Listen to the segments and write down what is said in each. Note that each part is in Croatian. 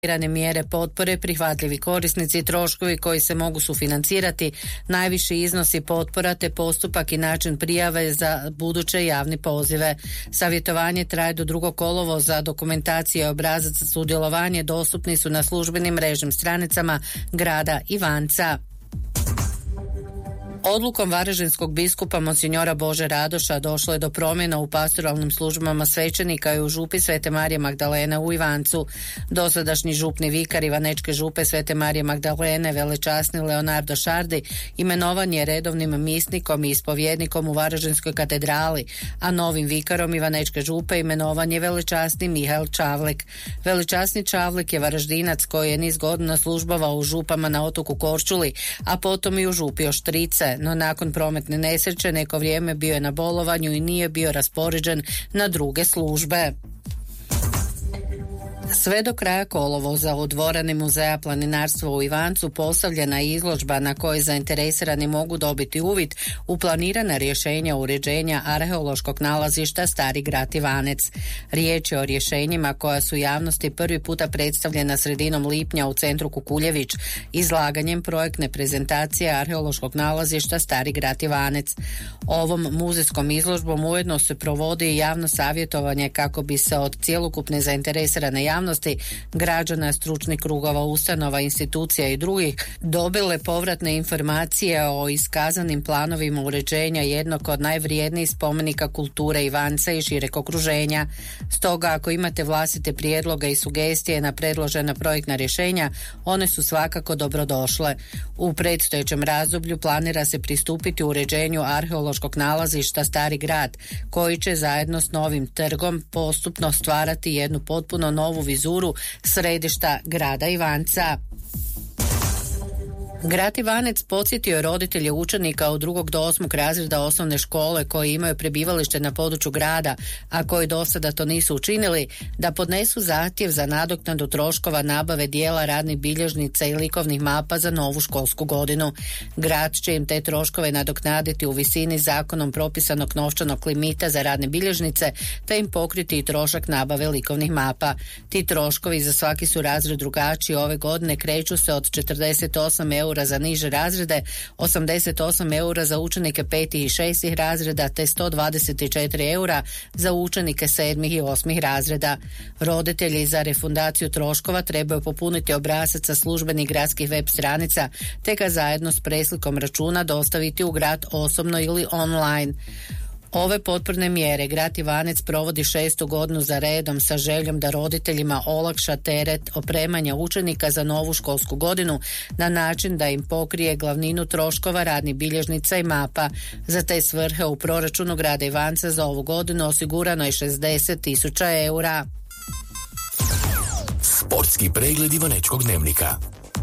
mjere potpore, prihvatljivi korisnici i troškovi koji se mogu sufinancirati, najviši iznosi potpora te postupak i način prijave za buduće javne pozive. Savjetovanje traje do 2. kolovoza, dokumentacija i obrazac za sudjelovanje dostupni su na službenim mrežnim stranicama grada Ivanca. Odlukom varaždinskog biskupa monsinjora Bože Radoša došlo je do promjena u pastoralnim službama svećenika i u župi Svete Marije Magdalene u Ivancu. Dosadašnji župni vikar Ivanečke župe Svete Marije Magdalene, velečasni Leonardo Šardi, imenovan je redovnim misnikom i ispovjednikom u Varaždinskoj katedrali, a novim vikarom Ivanečke župe imenovan je velečasni Mihael Čavlek. Velečasni Čavlek je Varaždinac koji je niz godina službovao u župama na otoku Korčuli, a potom i u župi Oštrice, no nakon prometne nesreće neko vrijeme bio je na bolovanju i nije bio raspoređen na druge službe. Sve do kraja kolovoza u dvorani Muzeja planinarstva u Ivancu postavljena je izložba na kojoj zainteresirani mogu dobiti uvid u planirana rješenja uređenja arheološkog nalazišta Stari grad Ivanec. Riječ je o rješenjima koja su javnosti prvi puta predstavljena sredinom lipnja u centru Kukuljević, izlaganjem projektne prezentacije arheološkog nalazišta Stari grad Ivanec. Ovom muzejskom izložbom ujedno se provodi i javno savjetovanje kako bi se od cjelokupne zainteresirane javnosti, građana, stručnih krugova, ustanova, institucija i drugih dobile povratne informacije o iskazanim planovima uređenja jednog od najvrijednijih spomenika kulture Ivanca i šireg okruženja. Stoga, ako imate vlastite prijedloge i sugestije na predložena projektna rješenja, one su svakako dobrodošle. U predstojećem razdoblju planira se pristupiti uređenju arheološkog nalazišta Stari grad, koji će zajedno s novim trgom postupno stvarati jednu potpuno novu vizuru središta grada Ivanca. Grad Ivanec podsjetio je roditelje učenika od 2. do 8. razreda osnovne škole koji imaju prebivalište na području grada, a koji do sada to nisu učinili, da podnesu zahtjev za nadoknadu troškova nabave dijela radnih bilježnica i likovnih mapa za novu školsku godinu. Grad će im te troškove nadoknaditi u visini zakonom propisanog novčanog limita za radne bilježnice, te im pokriti i trošak nabave likovnih mapa. Ti troškovi za svaki su razred drugačiji. Ove godine kreću se od 48 eura za niže razrede, 88 eura za učenike 5. i 6. razreda, te 124 eura za učenike 7. i 8. razreda. Roditelji za refundaciju troškova trebaju popuniti obrazac sa službenih gradskih web stranica, te ga zajedno s preslikom računa dostaviti u grad osobno ili online. Ove potporne mjere grad Ivanec provodi 6. godinu za redom sa željom da roditeljima olakša teret opremanja učenika za novu školsku godinu na način da im pokrije glavninu troškova radnih bilježnica i mapa. Za te svrhe u proračunu grada Ivanca za ovu godinu osigurano je 60.000 eura. Sportski pregled Ivanečkog dnevnika.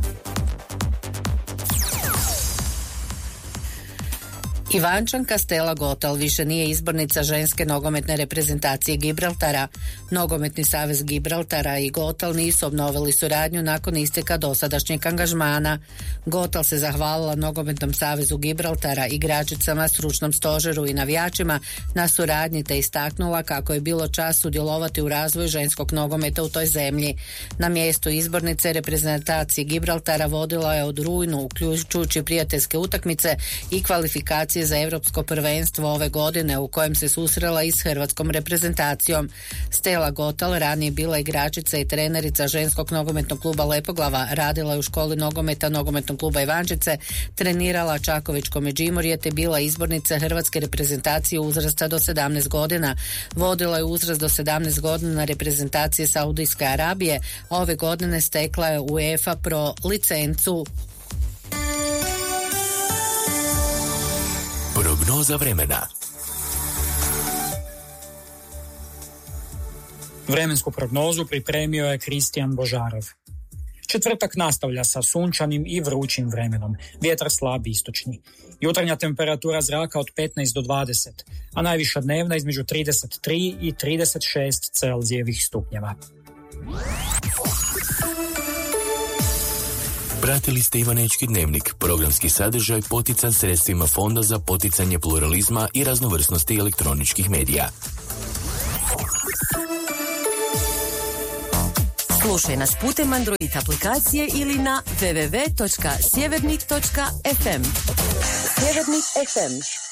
Ivančanka Stella Gotal više nije izbornica ženske nogometne reprezentacije Gibraltara. Nogometni savez Gibraltara i Gotal nisu obnovili suradnju nakon isteka dosadašnjeg angažmana. Gotal se zahvalila Nogometnom savezu Gibraltara, igračicama, stručnom stožeru i navijačima na suradnji, te istaknula kako je bilo čast sudjelovati u razvoju ženskog nogometa u toj zemlji. Na mjestu izbornice reprezentacije Gibraltara vodila je od rujnu, uključujući prijateljske utakmice i kvalifikacije za Europsko prvenstvo ove godine u kojem se susrela i s hrvatskom reprezentacijom. Stella Gotal ranije bila igračica i trenerica ženskog nogometnog kluba Lepoglava, radila je u školi nogometa nogometnog kluba Ivančice, trenirala Čakovičko Međimurje te bila izbornica hrvatske reprezentacije uzrasta do 17 godina. Vodila je uzrast do 17 godina reprezentacije Saudijske Arabije, a ove godine stekla je UEFA Pro licencu. Prognoza vremena. Vremensku prognozu pripremio je Kristijan Božarov. Četvrtak nastavlja sa sunčanim i vrućim vremenom, vjetar slab istočni. Jutarnja temperatura zraka od 15 do 20, a najviša dnevna između 33 i 36 Celzijevih stupnjeva. Pratili ste Ivanečki dnevnik, programski sadržaj potican sredstvima Fonda za poticanje pluralizma i raznovrsnosti elektroničkih medija. Slušaj nas putem Android aplikacije ili na www.sjevernik.fm. Sjevernik FM.